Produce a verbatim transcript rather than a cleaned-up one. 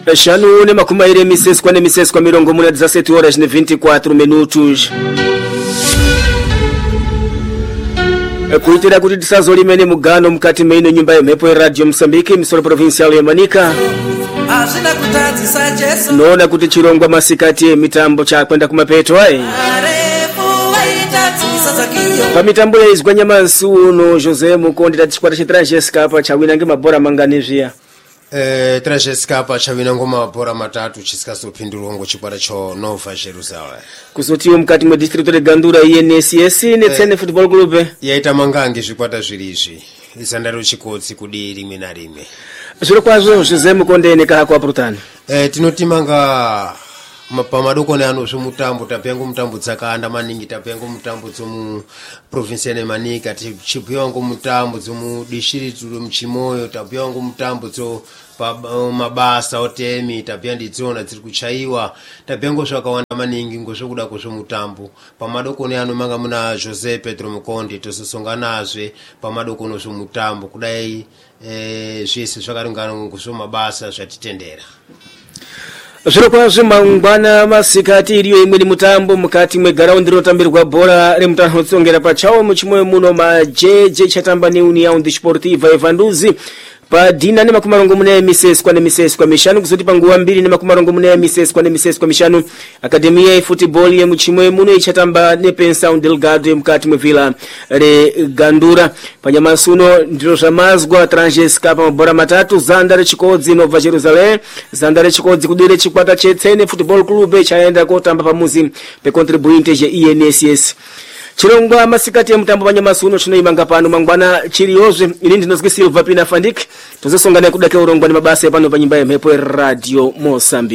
Shanu ne makumi ire mises kwa ne mises kwa mirongo muna dezasete horas ne vinte e quatro minutos. Kuitira kuti tisazoli mene mugano mkati meino nyumba ya mepo ya Radio Msambiki misoro provincial ya Manika. Noona kuti chirongwa masikati mitambo cha kwenda kumapeto hai. Pa mitambo ya izgwa nyamansu uno Jose Mukondi tatichikwata chitrajeska hapa chawina nge mabora manganizia. Eh trajeska hapa chawina ngoma mabora matatu chisikaso pindulongo chikwata cho Nova Jerusalem. Kusotiwa mkati mwa distrito de Gandura I N S S ne Tsene eh, Football Club. Yaita mangange chikwata zvirizvi. Isandaro chikotsi kudi rimwe na rimwe. Zviro kwazvo Jose Mukonde ne kahako aprutani. Eh tinotimanga pamadoko ne ano zvomutambo tapengo mutambo dzakanda maningi tapengo mutambo dzomu province ne Manika tichipiwango mutambo dzomu district muchimoyo tapiwango mutambo dzo pa mabasa otemi tapia ndidzona dziri kuchaiwa tapengo zvakawanda maningi ngozvokuda kwezvomutambo pamadoko ne ano manga muna Jose Pedro Mukonde tososonganazve pamadoko no zvomutambo kudai eh zvese zvakaringana ngozvomabasa zvatitendera. Zviro kwazvo mangwana masikati iriyo imwe ni mutambo mukati mwe ground rotambirwa bora remutano tsongera pachawo muchimoyo muno majeje chatamba ne União Desportiva Evanduzi pa dina ne makumarongo mune mises kwa ne mises kwa mishanu kuzoti panguwa mbili ne makumarongo mune mises kwa ne mises kwa mishanu akademia ya football ya muchimoyo muno ichatamba ne Pensão Delgado mkati mwe vila re Gandura panyamasuno ndiro zamazgwa Tranjesca pa mabora matatu Zandare Chikodzi Nova Jerusalem Zandare Chikodzi kudire chikwata chetsene Football Club chaenda kotamba pamuzi pe contribuinte je I N S S. Chirongwa masikati ya mutambo panyamasuno chinoimanga pano mangwana chiriyozve ini ndinozwe Silva Pina Fandik tozosongana kudake urongwa ni mabasa pano pa nyumba ya Mepo Radio Mozambique.